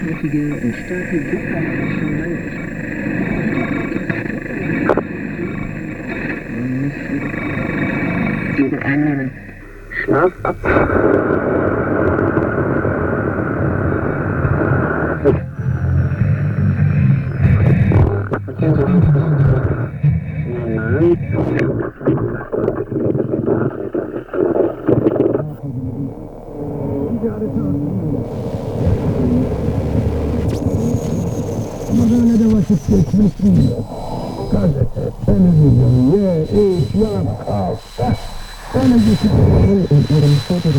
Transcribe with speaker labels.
Speaker 1: kräftige und starke Windbachasche leicht. Wieder einnehmen. Schlaf ab.
Speaker 2: Ama böyle de vakit geçmiş değil. Gazete, televizyon, ye, iç, yap, kalk. Böyle geçip